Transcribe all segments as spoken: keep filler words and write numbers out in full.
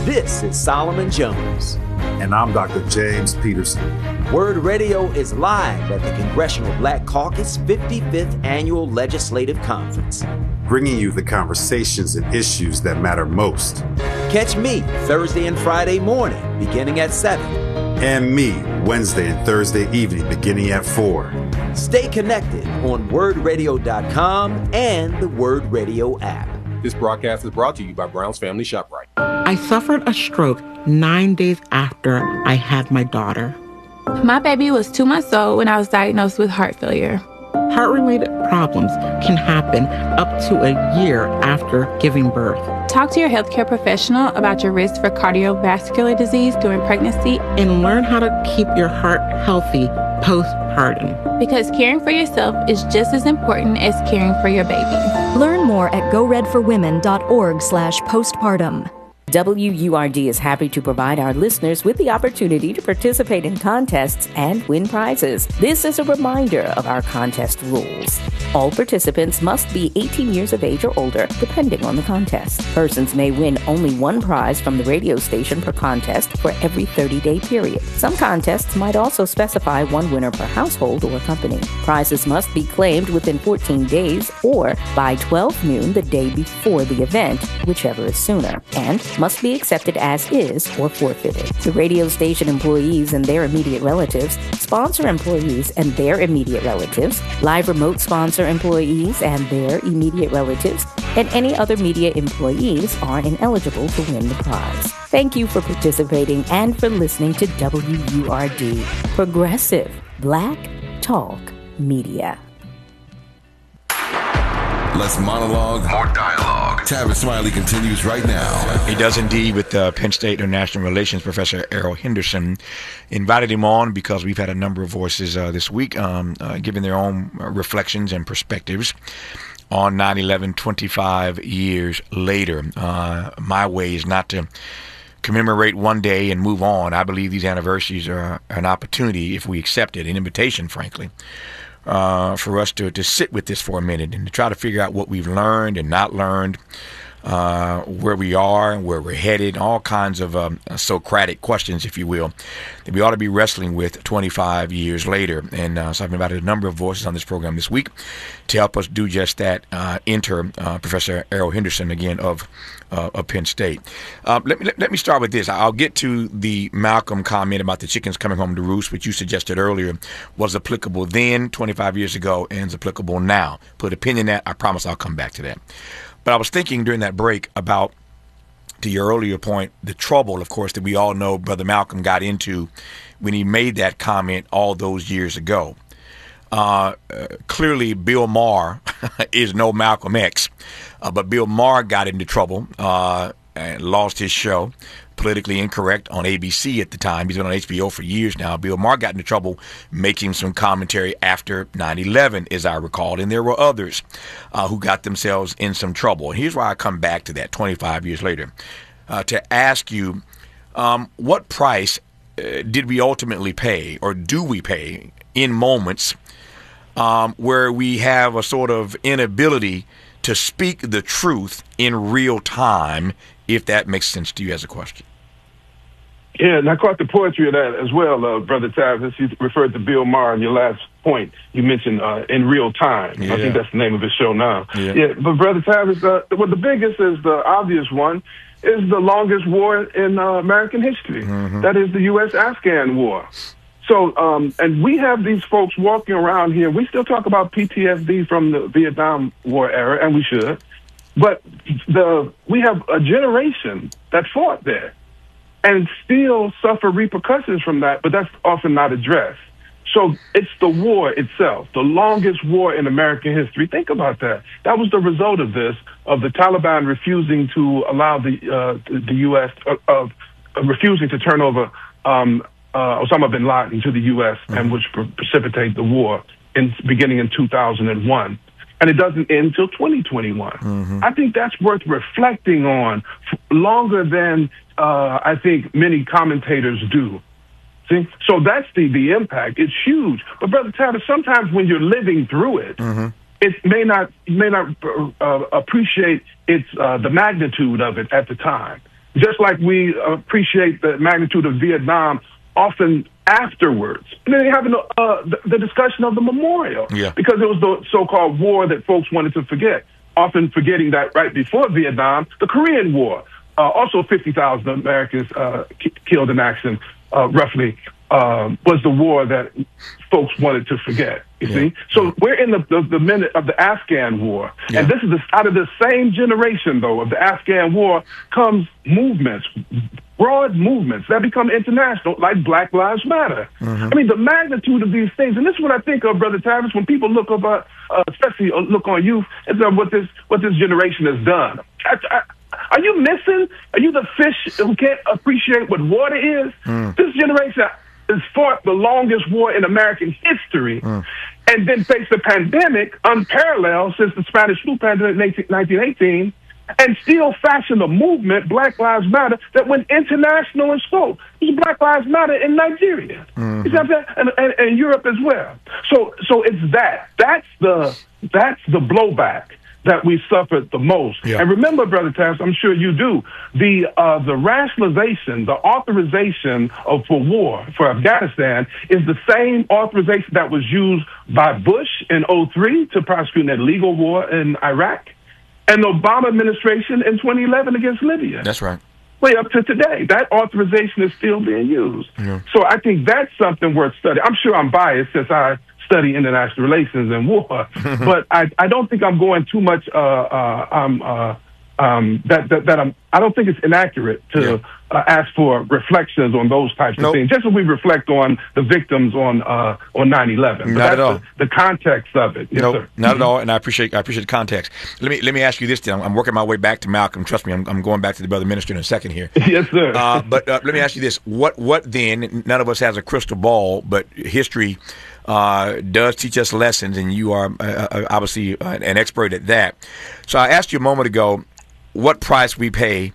This is Solomon Jones. And I'm Doctor James Peterson. Word Radio is live at the Congressional Black Caucus fifty-fifth Annual Legislative Conference, bringing you the conversations and issues that matter most. Catch me Thursday and Friday morning, beginning at seven. And me Wednesday and Thursday evening, beginning at four. Stay connected on word radio dot com and the Word Radio app. This broadcast is brought to you by Brown's Family ShopRite. I suffered a stroke nine days after I had my daughter. My baby was two months old when I was diagnosed with heart failure. Heart-related problems can happen up to a year after giving birth. Talk to your healthcare professional about your risk for cardiovascular disease during pregnancy. And learn how to keep your heart healthy postpartum. Because caring for yourself is just as important as caring for your baby. Learn more at go red for women dot org slash postpartum. W U R D is happy to provide our listeners with the opportunity to participate in contests and win prizes. This is a reminder of our contest rules. All participants must be eighteen years of age or older, depending on the contest. Persons may win only one prize from the radio station per contest for every thirty-day period. Some contests might also specify one winner per household or company. Prizes must be claimed within fourteen days or by twelve noon the day before the event, whichever is sooner, and must be accepted as is or forfeited. The radio station employees and their immediate relatives, sponsor employees and their immediate relatives, live remote sponsor employees and their immediate relatives, and any other media employees are ineligible to win the prize. Thank you for participating and for listening to W U R D, Progressive Black Talk Media. Less monologue, more dialogue. Tavis Smiley continues right now. He does indeed with uh, Penn State International Relations Professor Errol Henderson. Invited him on because we've had a number of voices uh, this week um, uh, giving their own reflections and perspectives on nine eleven twenty-five years later. Uh, my way is not to commemorate one day and move on. I believe these anniversaries are an opportunity, if we accept it, an invitation, frankly, Uh, for us to, to sit with this for a minute and to try to figure out what we've learned and not learned, uh, where we are and where we're headed, all kinds of um, Socratic questions, if you will, that we ought to be wrestling with twenty-five years later. And uh, so I've invited a number of voices on this program this week to help us do just that. Uh, enter uh, Professor Errol Henderson, again, of Uh, of Penn State. Uh, let me let, let me start with this. I'll get to the Malcolm comment about the chickens coming home to roost, which you suggested earlier was applicable then, twenty-five years ago, and is applicable now. Put a pin in that. I promise I'll come back to that. But I was thinking during that break about, to your earlier point, the trouble, of course, that we all know Brother Malcolm got into when he made that comment all those years ago. Uh, uh, clearly, Bill Maher is no Malcolm X, uh, but Bill Maher got into trouble uh, and lost his show, Politically Incorrect, on A B C at the time. He's been on H B O for years now. Bill Maher got into trouble making some commentary after nine eleven, as I recall, and there were others uh, who got themselves in some trouble. And here's why I come back to that twenty-five years later, uh, to ask you, um, what price uh, did we ultimately pay, or do we pay, in moments Um, where we have a sort of inability to speak the truth in real time, if that makes sense to you as a question? Yeah, and I caught the poetry of that as well, uh, Brother Tavis. You referred to Bill Maher in your last point. You mentioned uh, in real time. Yeah. I think that's the name of his show now. Yeah, yeah, but Brother Tavis, uh, well, the biggest is the obvious one, is the longest war in uh, American history. Mm-hmm. That is the U S Afghan War. So, um, and we have these folks walking around here. We still talk about P T S D from the Vietnam War era, and we should. But the we have a generation that fought there and still suffer repercussions from that, but that's often not addressed. So it's the war itself, the longest war in American history. Think about that. That was the result of this, of the Taliban refusing to allow the uh, the U S, uh, of uh, refusing to turn over um Uh, Osama bin Laden to the U S, mm-hmm. and which pre- precipitate the war in beginning in two thousand one. And it doesn't end until twenty twenty-one. Mm-hmm. I think that's worth reflecting on f- longer than uh, I think many commentators do. See? So that's the, the impact. It's huge. But Brother Tavis, sometimes when you're living through it, mm-hmm. it may not, you may not uh, appreciate its, uh, the magnitude of it at the time. just like we appreciate the magnitude of Vietnam often afterwards. And then they have uh, the, the discussion of the memorial, yeah. because it was the so-called war that folks wanted to forget, often forgetting that right before Vietnam, the Korean War, uh, also fifty thousand Americans uh, k- killed in action, uh, roughly, uh, was the war that folks wanted to forget. You yeah. see, so yeah. we're in the, the the minute of the Afghan War, yeah. and this is the, out of the same generation, though, of the Afghan War comes movements, broad movements that become international, like Black Lives Matter. Mm-hmm. I mean, the magnitude of these things, and this is what I think of, Brother Tavis, when people look about, uh, especially look on youth, is uh, what this what this generation has done. I, I, are you missing? Are you the fish who can't appreciate what water is? Mm. This generation has fought the longest war in American history, mm. and then faced a pandemic unparalleled since the Spanish flu pandemic in nineteen eighteen, and still fashioned a movement, Black Lives Matter, that went international in scope. There's Black Lives Matter in Nigeria, mm-hmm. you see what I'm saying? And, and, and Europe as well. So, so it's that. That's the that's the blowback that we suffered the most. Yeah. And remember, Brother Tavis, I'm sure you do, the uh, the rationalization, the authorization of for war for Afghanistan is the same authorization that was used by Bush in oh three to prosecute an illegal war in Iraq, and the Obama administration in twenty eleven against Libya. That's right. Way up to today, that authorization is still being used. Yeah. So I think that's something worth studying. I'm sure I'm biased since I study international relations and war, but I, I don't think I'm going too much. Uh, uh, um, uh, um, that, that that I'm. I don't think it's inaccurate to yeah. uh, ask for reflections on those types nope. of things. Just as we reflect on the victims on uh, on nine eleven. Not at all. The, the context of it. Yes, no, sir. not at all. And I appreciate I appreciate the context. Let me let me ask you this. Then I'm working my way back to Malcolm. Trust me, I'm, I'm going back to the brother minister in a second here. Yes, sir. Uh, but uh, let me ask you this: What what then? None of us has a crystal ball, but history uh, does teach us lessons, and you are uh, obviously an expert at that. So I asked you a moment ago what price we pay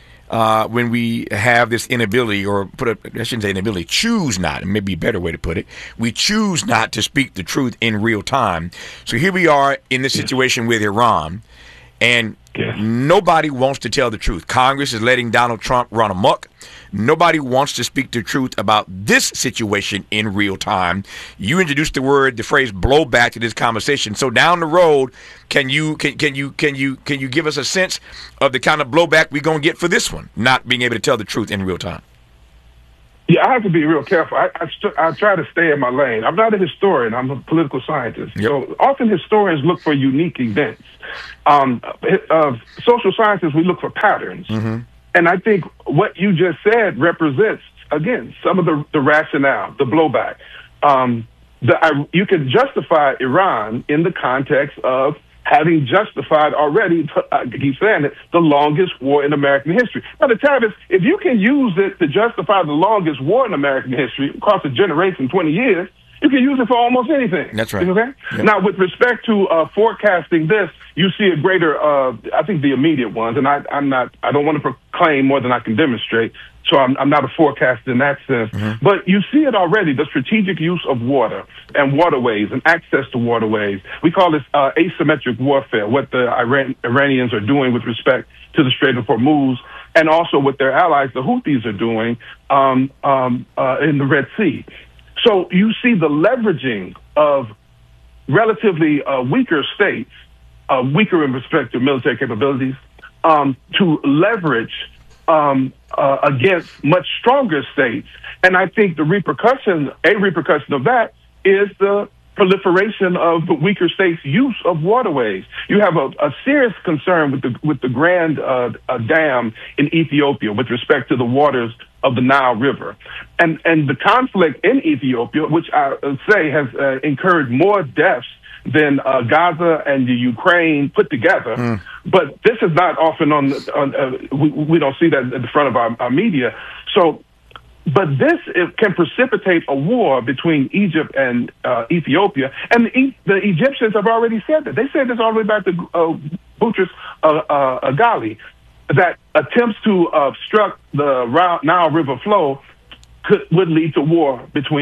uh, when we have this inability, or put a, I shouldn't say inability, choose not, and maybe a better way to put it, we choose not to speak the truth in real time. So here we are in this situation with Iran, and yeah. nobody wants to tell the truth. Congress is letting Donald Trump run amok. Nobody wants to speak the truth about this situation in real time. You introduced the word, the phrase blowback to this conversation. So down the road, can you can, can you can you can you give us a sense of the kind of blowback we're gonna get for this one, not being able to tell the truth in real time? Yeah, I have to be real careful. I, I, st- I try to stay in my lane. I'm not a historian. I'm a political scientist. Yep. So often historians look for unique events. Um, uh, social scientists, we look for patterns. Mm-hmm. And I think what you just said represents, again, some of the, the rationale, the blowback. Um, the, I, you can justify Iran in the context of having justified already, I keep saying it, the longest war in American history. Now, the Tavis, if you can use it to justify the longest war in American history across a generation, twenty years, you can use it for almost anything. That's right. Okay? Yep. Now, with respect to uh, forecasting this, you see a greater, uh, I think the immediate ones, and I, I'm not, I don't want to proclaim more than I can demonstrate, so I'm, I'm not a forecaster in that sense. Mm-hmm. But you see it already, the strategic use of water and waterways and access to waterways. We call this uh, asymmetric warfare, what the Iran- Iranians are doing with respect to the Strait of Hormuz, and also what their allies, the Houthis, are doing um, um, uh, in the Red Sea. So you see the leveraging of relatively uh, weaker states, uh, weaker in respect to military capabilities, um, to leverage um, uh, against much stronger states. And I think the repercussion, a repercussion of that is the proliferation of the weaker states' use of waterways. You have a, a serious concern with the with the Grand uh, uh, Dam in Ethiopia with respect to the waters of the Nile River. And and the conflict in Ethiopia, which I say has uh, incurred more deaths than uh, Gaza and the Ukraine put together. Mm. But this is not often on, on uh, we, we don't see that at the front of our, our media. So, but this it can precipitate a war between Egypt and uh, Ethiopia. And the, the Egyptians have already said that. They said this all the way back to uh, Boutros uh, uh, Ghali, that attempts to obstruct the Nile River flow could, would lead to war between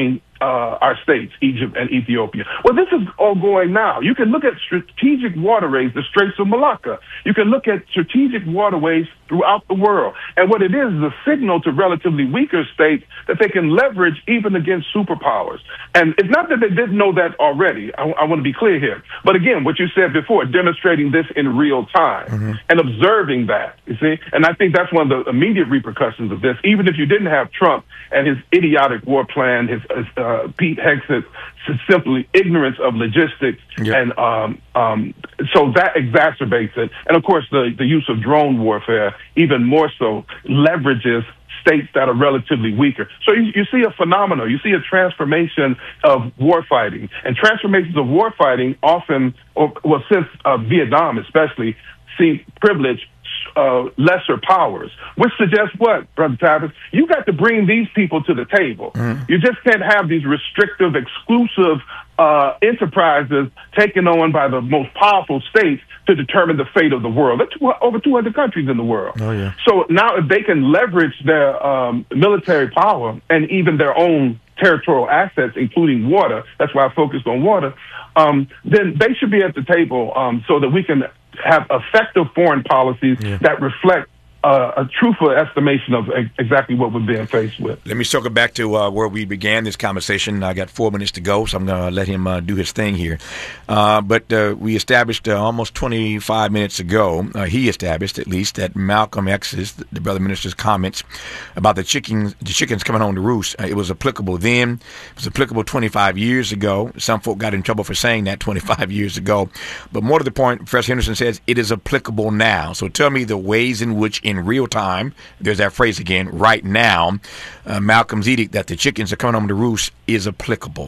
uh, our states, Egypt and Ethiopia. Well, this is all going now. You can look at strategic waterways, the Straits of Malacca. You can look at strategic waterways throughout the world. And what it is is a signal to relatively weaker states that they can leverage even against superpowers. And it's not that they didn't know that already. I, I want to be clear here. But again, what you said before, demonstrating this in real time mm-hmm. and observing that, you see? And I think that's one of the immediate repercussions of this. Even if you didn't have Trump and his idiotic war plan, his uh, Pete Hegseth simply ignorance of logistics, yep. and um, um, so that exacerbates it. And of course, the, the use of drone warfare, even more so, leverages states that are relatively weaker. So you, you see a phenomenon, you see a transformation of warfighting. And transformations of warfighting often, or, well, since uh, Vietnam especially, see privilege Uh, lesser powers, which suggests what, Brother Tavis? You got to bring these people to the table. Mm. You just can't have these restrictive, exclusive uh, enterprises taken on by the most powerful states to determine the fate of the world. There's over two hundred countries in the world. Oh, yeah. So now if they can leverage their um, military power and even their own territorial assets, including water, that's why I focused on water, um, then they should be at the table um, so that we can have effective foreign policies yeah. that reflect uh, a truthful estimation of ex- exactly what we're being faced with. Let me circle back to uh, where we began this conversation. I got four minutes to go, so I'm going to let him uh, do his thing here. Uh, but uh, we established uh, almost twenty-five minutes ago, uh, he established at least, that Malcolm X's, the brother minister's comments about the chickens, the chickens coming home to roost, uh, it was applicable then. It was applicable twenty-five years ago. Some folk got in trouble for saying that twenty-five years ago. But more to the point, Professor Henderson says it is applicable now. So tell me the ways in which, in real time, there's that phrase again, right now, uh, Malcolm's edict that the chickens are coming home to roost is applicable.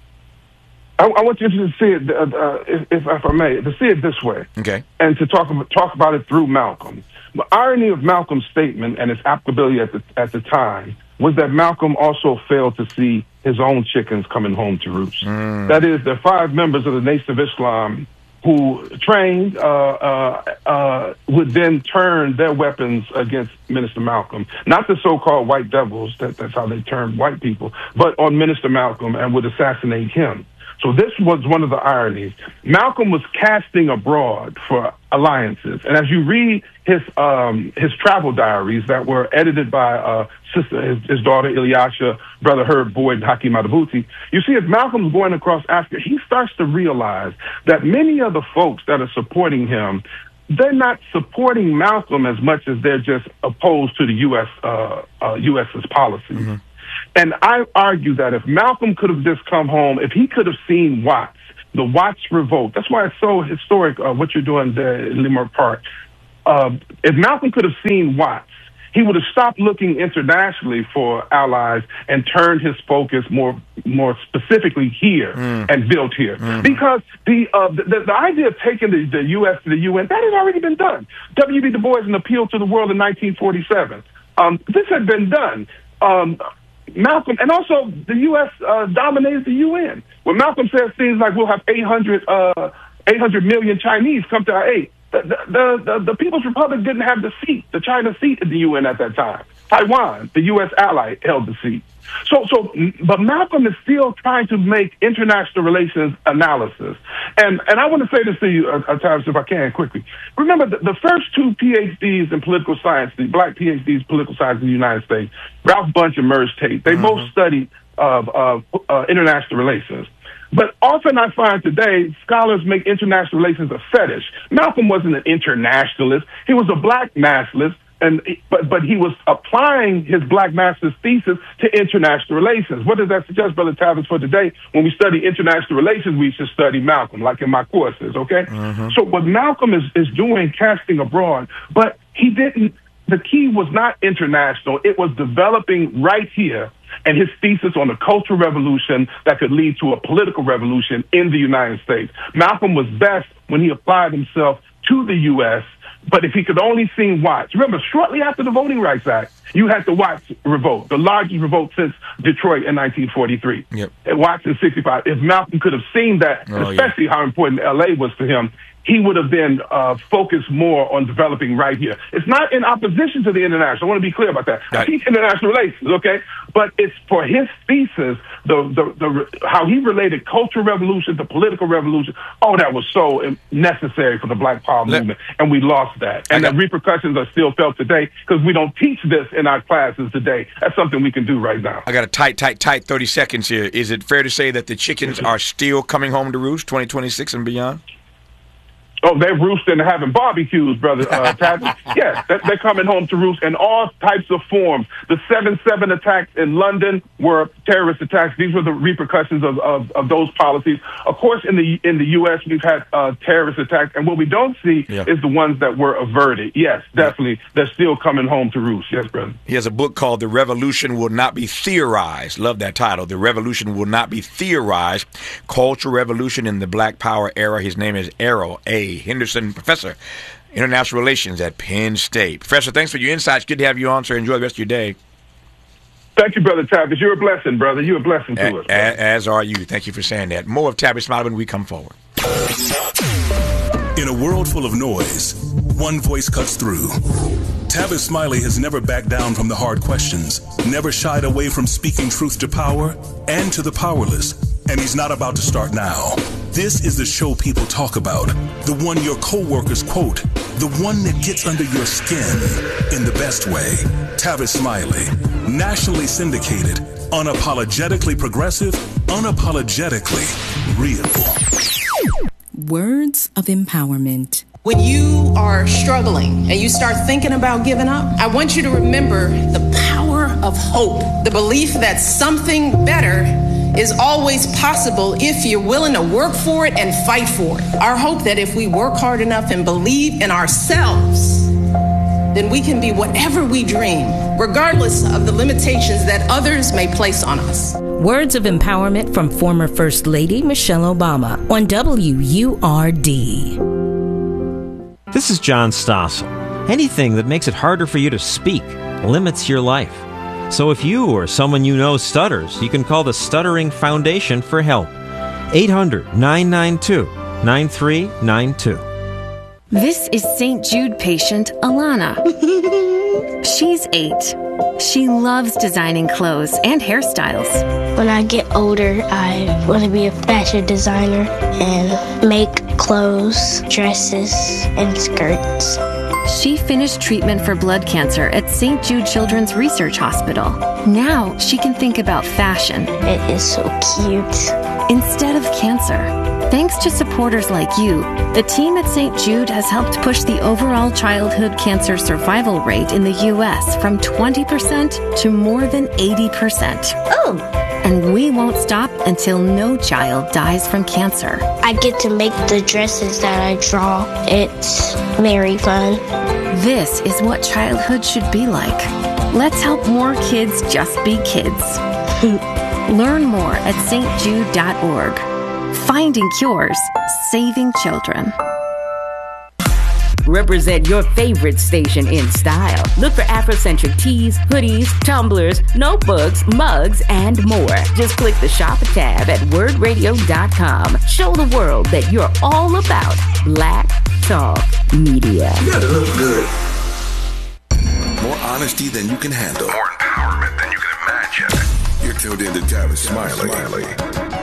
I, I want you to see it, uh, uh, if, if, if I may, to see it this way. Okay. And to talk about, talk about it through Malcolm. The irony of Malcolm's statement and its applicability at the, at the time was that Malcolm also failed to see his own chickens coming home to roost. Mm. That is, the five members of the Nation of Islam who trained uh, uh, uh, would then turn their weapons against Minister Malcolm. Not the so-called white devils, that, that's how they termed white people, but on Minister Malcolm and would assassinate him. So this was one of the ironies. Malcolm was casting abroad for alliances. And as you read his um, his travel diaries that were edited by uh, sister, his, his daughter Ilyasha, brother Herb Boyd, and Hakeem Adabuti, you see as Malcolm's going across Africa, he starts to realize that many of the folks that are supporting him, they're not supporting Malcolm as much as they're just opposed to the U S uh, uh, US's policy. Mm-hmm. And I argue that if Malcolm could have just come home, if he could have seen Watts, the Watts revolt, that's why it's so historic, uh, what you're doing there in Leimert Park. Uh, if Malcolm could have seen Watts, he would have stopped looking internationally for allies and turned his focus more more specifically here mm. and built here. Mm-hmm. Because the, uh, the the idea of taking the, the U S to the U N, that had already been done. W B Du Bois, an appeal to the world in nineteen forty-seven. Um, this had been done. Um, Malcolm, and also the U S uh, dominated the U N. When Malcolm says things like we'll have eight hundred, uh, eight hundred million Chinese come to our aid, the, the, the, the People's Republic didn't have the seat, the China seat in the U N at that time. Taiwan, the U S ally, held the seat. So, so, but Malcolm is still trying to make international relations analysis. And and I want to say this to you, uh, Tavis, if I can, quickly. Remember, the, the first two P H Ds in political science, the black P H Ds in political science in the United States, Ralph Bunche and Merz Tate, they mm-hmm. both studied uh, uh, uh, international relations. But often I find today scholars make international relations a fetish. Malcolm wasn't an internationalist. He was a black nationalist. And but but he was applying his black master's thesis to international relations. What does that suggest, Brother Tavis, for today? When we study international relations, we should study Malcolm, like in my courses, okay? Mm-hmm. So what Malcolm is, is doing, casting abroad, but he didn't, the key was not international. It was developing right here, and his thesis on the cultural revolution that could lead to a political revolution in the United States. Malcolm was best when he applied himself to the U S, but if he could only see Watts. Remember, shortly after the Voting Rights Act, you had the Watts revolt, the largest revolt since Detroit in nineteen forty-three. Yep. And Watts in sixty-five. If Malcolm could have seen that, oh, especially yeah. how important L A was to him, he would have been uh, focused more on developing right here. It's not in opposition to the international. I want to be clear about that. Right. I teach international relations, okay? But it's for his thesis, the, the, the how he related cultural revolution to political revolution. Oh, that was so necessary for the Black Power Let, movement, and we lost that. And got, the repercussions are still felt today because we don't teach this in our classes today. That's something we can do right now. I got a tight, tight, tight thirty seconds here. Is it fair to say that the chickens are still coming home to roost twenty twenty-six and beyond? Oh, they're roosting and having barbecues, brother. Uh, yes, they're, they're coming home to roost in all types of forms. The seven seven attacks in London were terrorist attacks. These were the repercussions of, of, of those policies. Of course, in the in the U S, we've had uh, terrorist attacks, and what we don't see yeah. is the ones that were averted. Yes, definitely. They're still coming home to roost. Yes, brother. He has a book called The Revolution Will Not Be Theorized. Love that title. The Revolution Will Not Be Theorized. Cultural Revolution in the Black Power Era. His name is Errol A. Henderson, Professor, International Relations at Penn State. Professor, thanks for your insights. Good to have you on, sir. Enjoy the rest of your day. Thank you, Brother Tavis. You're a blessing, brother. You're a blessing to a- us. A- as are you. Thank you for saying that. More of Tavis Smiley when we come forward. In a world full of noise, one voice cuts through. Tavis Smiley has never backed down from the hard questions, never shied away from speaking truth to power and to the powerless, and he's not about to start now. This is the show people talk about, the one your coworkers quote, the one that gets under your skin in the best way. Tavis Smiley, nationally syndicated, unapologetically progressive, unapologetically real. Words of empowerment. When you are struggling and you start thinking about giving up, I want you to remember the power of hope, the belief that something better is always possible if you're willing to work for it and fight for it. Our hope that if we work hard enough and believe in ourselves, then we can be whatever we dream, regardless of the limitations that others may place on us. Words of empowerment from former First Lady Michelle Obama on W U R D. This is John Stossel. Anything that makes it harder for you to speak limits your life. So if you or someone you know stutters, you can call the Stuttering Foundation for help. eight hundred, nine nine two, nine three nine two. This is Saint Jude patient Alana. She's eight. She loves designing clothes and hairstyles. When I get older, I want to be a fashion designer and make clothes, dresses, and skirts. She finished treatment for blood cancer at Saint Jude Children's Research Hospital. Now she can think about fashion. It is so cute. Instead of cancer. Thanks to supporters like you, the team at Saint Jude has helped push the overall childhood cancer survival rate in the U S from twenty percent to more than eighty percent. Oh! And we won't stop until no child dies from cancer. I get to make the dresses that I draw. It's very fun. This is what childhood should be like. Let's help more kids just be kids. Learn more at S T Jude dot org. Finding cures, saving children. Represent your favorite station in style. Look for Afrocentric tees, hoodies, tumblers, notebooks, mugs, and more. Just click the shop tab at word radio dot com. Show the world that you're all about Black Talk Media. You gotta look good. More honesty than you can handle. More empowerment than you can imagine. You're tuned in to Tavis Smiley. Smiley.